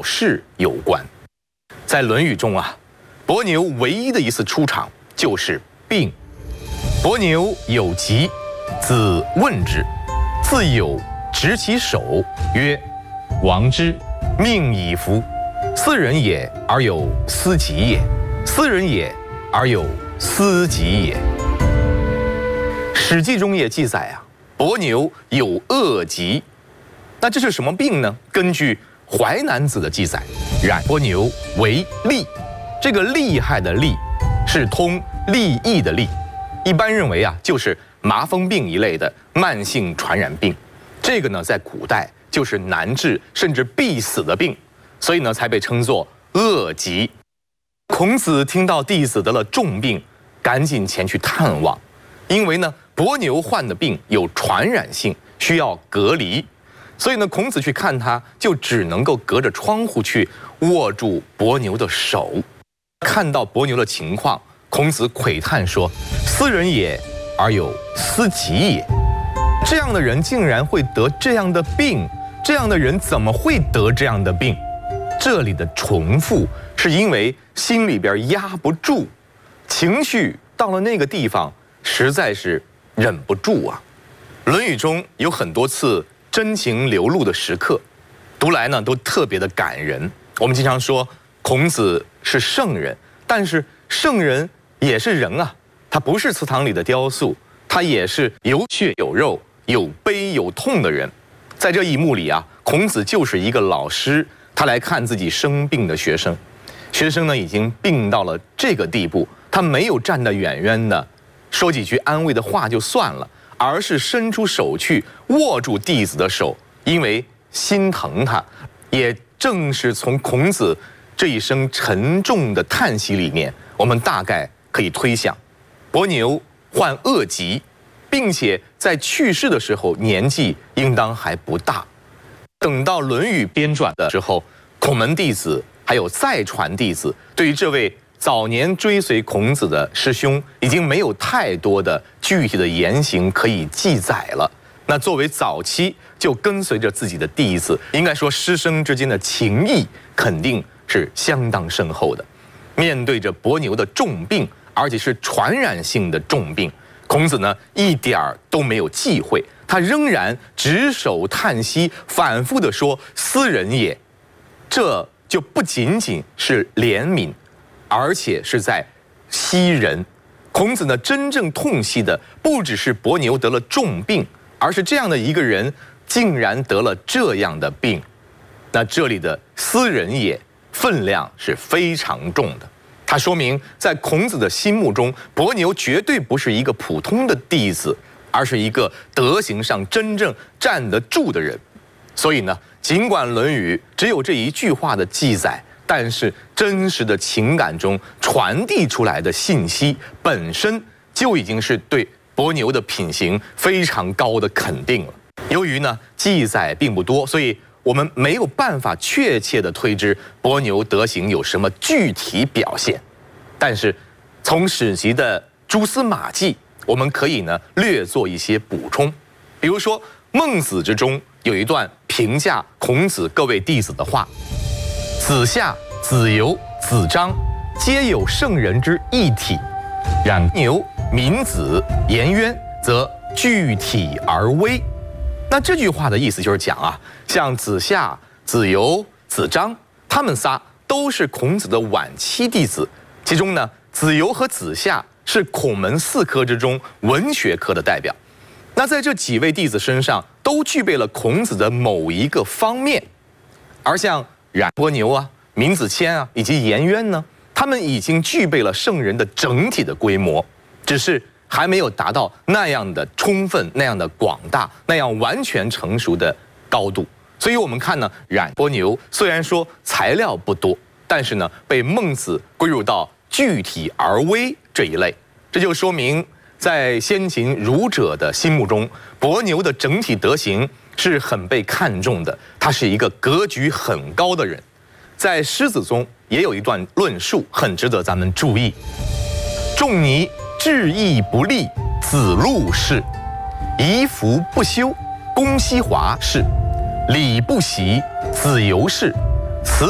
小事有关。在《论语》中啊，伯牛唯一的一次出场就是病。伯牛有疾，子问之，自有执其手，曰：“王之，命矣夫！斯人也，而有斯己也；斯人也，而有斯己也。”《史记》中也记载啊，伯牛有恶疾。那这是什么病呢？根据《淮南子》的记载，冉伯牛为痢。这个厉害的厉，是通利益的利。一般认为啊，就是麻风病一类的慢性传染病。这个呢，在古代就是难治甚至必死的病，所以呢，才被称作恶疾。孔子听到弟子得了重病，赶紧前去探望，因为呢，伯牛患的病有传染性，需要隔离，所以呢，孔子去看他，就只能够隔着窗户去握住伯牛的手。看到伯牛的情况，孔子喟叹说：“斯人也，而有斯己也。”这样的人竟然会得这样的病，这样的人怎么会得这样的病？这里的重复是因为心里边压不住，情绪到了那个地方，实在是忍不住啊。《论语》中有很多次真情流露的时刻，读来呢都特别的感人。我们经常说孔子是圣人，但是圣人也是人啊，他不是祠堂里的雕塑，他也是有血有肉、有悲有痛的人。在这一幕里啊，孔子就是一个老师，他来看自己生病的学生。学生呢已经病到了这个地步，他没有站得远远的说几句安慰的话就算了，而是伸出手去握住弟子的手，因为心疼他。也正是从孔子这一声沉重的叹息里面，我们大概可以推想，伯牛患恶疾，并且在去世的时候年纪应当还不大。等到《论语》编撰的时候，孔门弟子还有再传弟子对于这位早年追随孔子的师兄已经没有太多的具体的言行可以记载了。那作为早期就跟随着自己的弟子，应该说师生之间的情谊肯定是相当深厚的。面对着伯牛的重病，而且是传染性的重病，孔子呢一点儿都没有忌讳，他仍然执手叹息，反复地说：“斯人也。”这就不仅仅是怜悯，而且是在惜人。孔子呢真正痛惜的不只是伯牛得了重病，而是这样的一个人竟然得了这样的病。那这里的斯人也分量是非常重的，它说明在孔子的心目中，伯牛绝对不是一个普通的弟子，而是一个德行上真正站得住的人。所以呢，尽管《论语》只有这一句话的记载，但是真实的情感中传递出来的信息本身就已经是对伯牛的品行非常高的肯定了。由于呢记载并不多，所以我们没有办法确切的推知伯牛德行有什么具体表现。但是从史籍的蛛丝马迹，我们可以呢略做一些补充。比如说《孟子》之中有一段评价孔子各位弟子的话：“子夏、子游、子张，皆有圣人之义体；然牛、闵子、颜渊，则具体而微。”那这句话的意思就是讲啊，像子夏、子游、子张，他们仨都是孔子的晚期弟子。其中呢，子游和子夏是孔门四科之中文学科的代表。那在这几位弟子身上都具备了孔子的某一个方面，而像冉伯牛啊、闵子骞啊以及颜渊呢，他们已经具备了圣人的整体的规模，只是还没有达到那样的充分、那样的广大、那样完全成熟的高度。所以我们看呢，冉伯牛虽然说材料不多，但是呢，被孟子归入到具体而微这一类，这就说明在先秦儒者的心目中，伯牛的整体德行是很被看重的，他是一个格局很高的人。在狮子中也有一段论述很值得咱们注意：仲尼志义不立，子路氏；夷弗不修，公西华氏；礼不习，子游氏；辞